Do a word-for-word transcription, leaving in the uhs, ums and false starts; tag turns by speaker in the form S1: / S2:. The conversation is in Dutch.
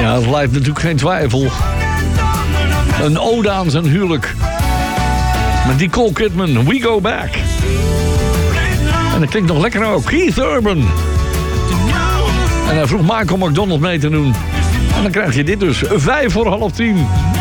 S1: Ja, er blijft natuurlijk geen twijfel. Een ode aan zijn huwelijk. Met Nicole Kidman, We Go Back. En dat klinkt nog lekker ook. Keith Urban. En hij vroeg Michael McDonald mee te doen. En dan krijg je dit dus. Vijf voor half tien.